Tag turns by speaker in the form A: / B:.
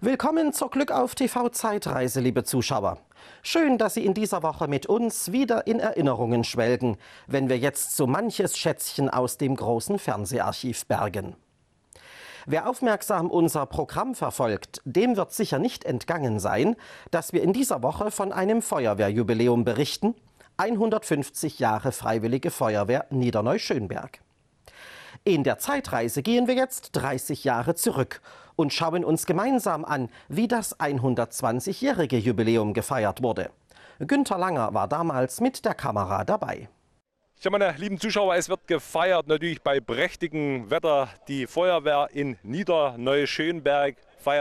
A: Willkommen zur Glück auf TV Zeitreise, liebe Zuschauer. Schön, dass Sie in dieser Woche mit uns wieder in Erinnerungen schwelgen, wenn wir jetzt so manches Schätzchen aus dem großen Fernseharchiv bergen. Wer aufmerksam unser Programm verfolgt, dem wird sicher nicht entgangen sein, dass wir in dieser Woche von einem Feuerwehrjubiläum berichten: 150 Jahre Freiwillige Feuerwehr Niederneu-Schönberg. In der Zeitreise gehen wir jetzt 30 Jahre zurück und schauen uns gemeinsam an, wie das 120-jährige Jubiläum gefeiert wurde. Günter Langer war damals mit der Kamera dabei.
B: Ja, meine lieben Zuschauer, es wird gefeiert, natürlich bei prächtigem Wetter. Die Feuerwehr in Niederneu-Schönberg feiert